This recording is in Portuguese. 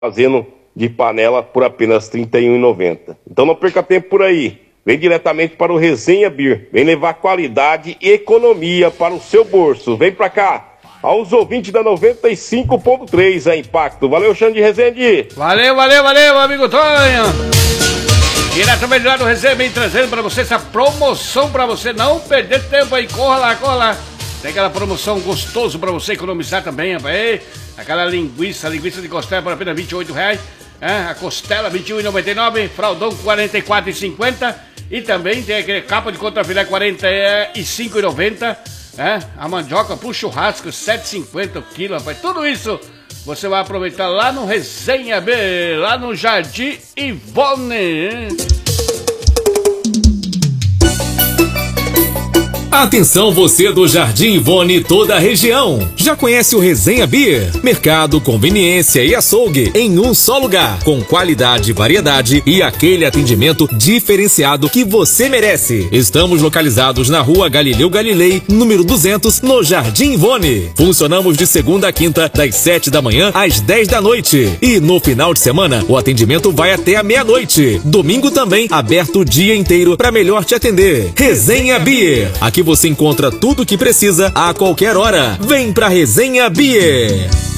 fazendo de panela por apenas R$ 31,90. Então não perca tempo por aí. Vem diretamente para o Resenha Beer. Vem levar qualidade e economia para o seu bolso. Vem pra cá. Aos ouvintes da 95.3 a Impacto. Valeu, Xande Rezende. Valeu, amigo Tonho. Diretamente lá do Resenha, vem trazendo para você essa promoção para você não perder tempo aí. Corra lá. Tem aquela promoção gostosa para você economizar também, rapaz. Aquela linguiça de costela por apenas R$ 28,00. A costela R$ 21,99. Fraldão R$ 44,50. E também tem aquele capa de contrafilé R$ 45,90. A mandioca pro churrasco R$ 7,50 o quilo, rapaz. Tudo isso você vai aproveitar lá no Resenha B, lá no Jardim Ivone. Atenção você do Jardim Ivone e toda a região. Já conhece o Resenha Beer? Mercado, conveniência e açougue em um só lugar. Com qualidade, variedade e aquele atendimento diferenciado que você merece. Estamos localizados na rua Galileu Galilei, número 200, no Jardim Ivone. Funcionamos de segunda a quinta, das 7 da manhã às 10 da noite. E no final de semana, o atendimento vai até a meia-noite. Domingo também, aberto o dia inteiro para melhor te atender. Resenha Beer. Aqui você encontra tudo o que precisa a qualquer hora. Vem pra Resenha Beer.